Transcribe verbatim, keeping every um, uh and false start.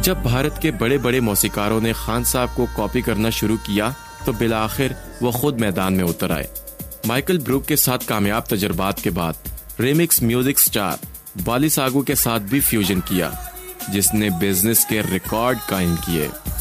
जब भारत के बड़े बड़े मौसीकारों ने खान साहब को कॉपी करना शुरू किया तो बिलाखिर वो खुद मैदान में उतर आए। माइकल ब्रूक के साथ कामयाब तजुर्बात के बाद रिमिक्स म्यूजिक स्टार बाली सागू के साथ भी फ्यूजन किया, जिसने बिजनेस के रिकॉर्ड कायम किए।